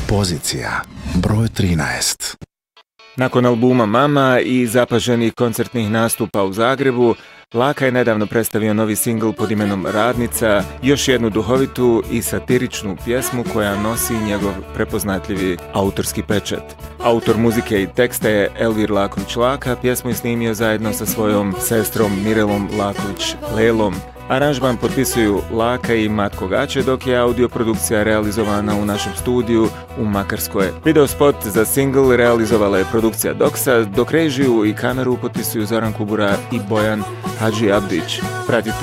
Pozicija broj 13. Nakon albuma Mama i zapaženih koncertnih nastupa u Zagrebu, Laka je nedavno predstavio novi singl pod imenom Radnica, još jednu duhovitu i satiričnu pjesmu koja nosi njegov prepoznatljivi autorski pečat. Autor muzike i teksta je Elvir Laković-Laka, pjesmu je snimio zajedno sa svojom sestrom Mirelom Laković-Lelom. Aranžman potpisuju Laka i Matko Gaće, dok je audio produkcija realizovana u našem studiju u Makarskoj. Video spot za single realizovala je produkcija Doksa, dok režiju i kameru potpisuju Zoran Kubura i Bojan Hadži Abdić. Pratite